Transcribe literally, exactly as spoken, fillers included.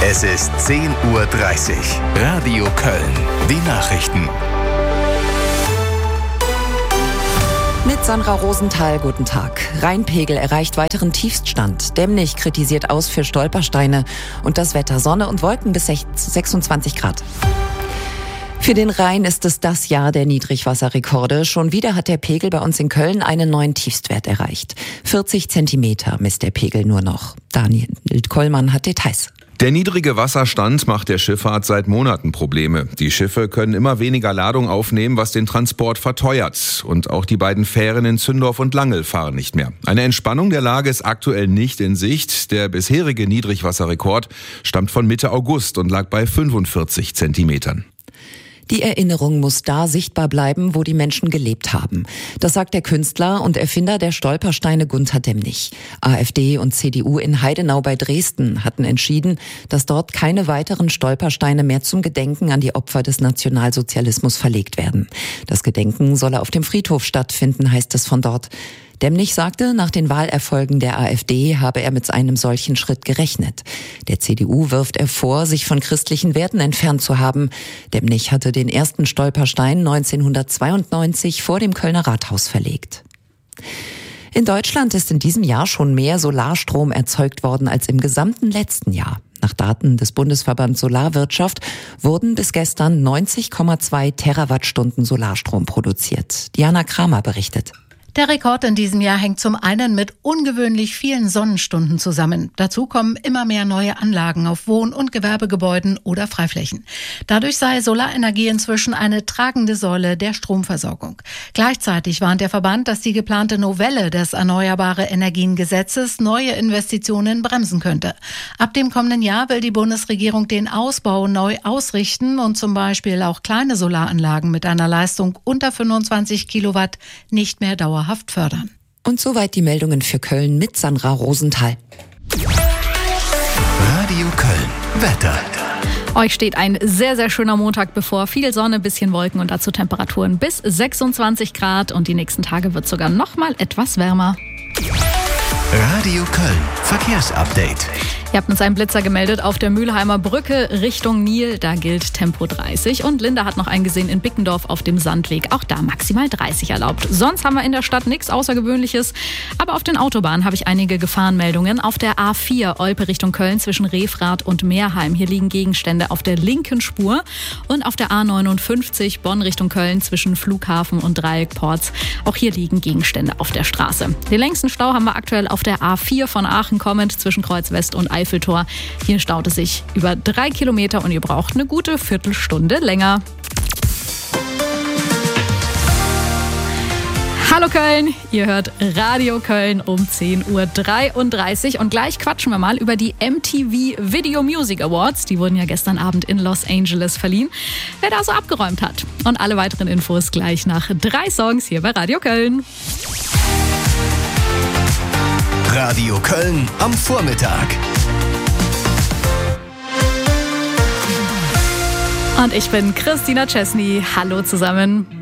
Es ist zehn Uhr dreißig. Radio Köln. Die Nachrichten. Mit Sandra Rosenthal, guten Tag. Rheinpegel erreicht weiteren Tiefststand. Demnig kritisiert aus für Stolpersteine. Und das Wetter: Sonne und Wolken bis sechsundzwanzig Grad. Für den Rhein ist es das Jahr der Niedrigwasserrekorde. Schon wieder hat der Pegel bei uns in Köln einen neuen Tiefstwert erreicht. vierzig Zentimeter misst der Pegel nur noch. Daniel Kollmann hat Details. Der niedrige Wasserstand macht der Schifffahrt seit Monaten Probleme. Die Schiffe können immer weniger Ladung aufnehmen, was den Transport verteuert. Und auch die beiden Fähren in Zündorf und Langel fahren nicht mehr. Eine Entspannung der Lage ist aktuell nicht in Sicht. Der bisherige Niedrigwasserrekord stammt von Mitte August und lag bei fünfundvierzig Zentimetern. Die Erinnerung muss da sichtbar bleiben, wo die Menschen gelebt haben. Das sagt der Künstler und Erfinder der Stolpersteine Gunter Demnig. AfD und C D U in Heidenau bei Dresden hatten entschieden, dass dort keine weiteren Stolpersteine mehr zum Gedenken an die Opfer des Nationalsozialismus verlegt werden. Das Gedenken solle auf dem Friedhof stattfinden, heißt es von dort. Demnig sagte, nach den Wahlerfolgen der AfD habe er mit einem solchen Schritt gerechnet. Der C D U wirft er vor, sich von christlichen Werten entfernt zu haben. Demnig hatte den ersten Stolperstein neunzehnhundertzweiundneunzig vor dem Kölner Rathaus verlegt. In Deutschland ist in diesem Jahr schon mehr Solarstrom erzeugt worden als im gesamten letzten Jahr. Nach Daten des Bundesverbands Solarwirtschaft wurden bis gestern neunzig Komma zwei Terawattstunden Solarstrom produziert. Diana Kramer berichtet. Der Rekord in diesem Jahr hängt zum einen mit ungewöhnlich vielen Sonnenstunden zusammen. Dazu kommen immer mehr neue Anlagen auf Wohn- und Gewerbegebäuden oder Freiflächen. Dadurch sei Solarenergie inzwischen eine tragende Säule der Stromversorgung. Gleichzeitig warnt der Verband, dass die geplante Novelle des Erneuerbare Energien Gesetzes neue Investitionen bremsen könnte. Ab dem kommenden Jahr will die Bundesregierung den Ausbau neu ausrichten und zum Beispiel auch kleine Solaranlagen mit einer Leistung unter fünfundzwanzig Kilowatt nicht mehr dauerhaft fördern. Und soweit die Meldungen für Köln mit Sandra Rosenthal. Radio Köln. Wetter. Euch steht ein sehr, sehr schöner Montag bevor. Viel Sonne, bisschen Wolken und dazu Temperaturen bis sechsundzwanzig Grad. Und die nächsten Tage wird sogar noch mal etwas wärmer. Radio Köln. Verkehrsupdate. Ihr habt uns einen Blitzer gemeldet auf der Mülheimer Brücke Richtung Nil. Da gilt Tempo dreißig. Und Linda hat noch einen gesehen in Bickendorf auf dem Sandweg. Auch da maximal dreißig erlaubt. Sonst haben wir in der Stadt nichts Außergewöhnliches. Aber auf den Autobahnen habe ich einige Gefahrenmeldungen. Auf der A vier Olpe Richtung Köln zwischen Refrath und Meerheim. Hier liegen Gegenstände auf der linken Spur. Und auf der A neunundfünfzig Bonn Richtung Köln zwischen Flughafen und Dreieckports. Auch hier liegen Gegenstände auf der Straße. Den längsten Stau haben wir aktuell auf der A vier von Aachen kommend zwischen Kreuz West und Eiffeltor. Hier staut es sich über drei Kilometer und ihr braucht eine gute Viertelstunde länger. Hallo Köln, ihr hört Radio Köln um zehn Uhr dreiunddreißig und gleich quatschen wir mal über die M T V Video Music Awards. Die wurden ja gestern Abend in Los Angeles verliehen. Wer da so abgeräumt hat. Und alle weiteren Infos gleich nach drei Songs hier bei Radio Köln. Radio Köln am Vormittag. Und ich bin Christina Chesney. Hallo zusammen.